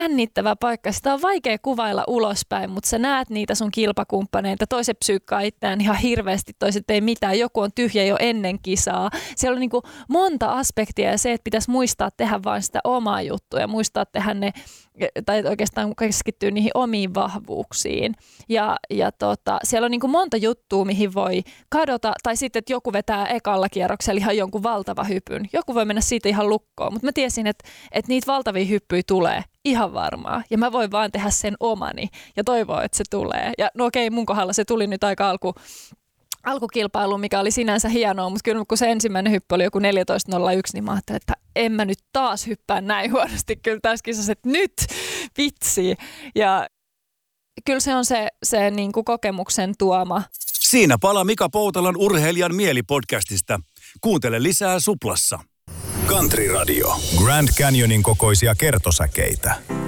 jännittävä paikka. Sitä on vaikea kuvailla ulospäin, mutta sä näet niitä sun kilpakumppaneita. Toiset psyykkaa itseään ihan hirveästi, toiset ei mitään. Joku on tyhjä jo ennen kisaa. Siellä on niin kuin monta aspektia ja se, että pitäisi muistaa tehdä vain sitä omaa juttua ja muistaa tehdä ne, tai oikeastaan keskittyä niihin omiin vahvuuksiin. Ja siellä on niin kuin monta juttua, mihin voi kadota, tai sitten, että joku vetää ekalla kierroksella ihan jonkun valtava hypyn. Joku voi mennä siitä ihan lukkoon, mutta mä tiesin, että niitä valtavia hyppyjä tulee ihan varmaa. Ja mä voin vaan tehdä sen omani ja toivoa, että se tulee. Ja no okei, mun kohdalla se tuli nyt aika alkukilpailuun, mikä oli sinänsä hienoa, mutta kyllä kun se ensimmäinen hyppy oli joku 14.01, niin mä ajattelin, että en mä nyt taas hyppää näin huonosti kyllä tässä kisassa, että nyt vitsi. Ja kyllä se on se niin kuin kokemuksen tuoma. Siinä pala Mika Poutalan Urheilijan mieli-podcastista. Kuuntele lisää Suplassa. Country Radio. Grand Canyonin kokoisia kertosäkeitä.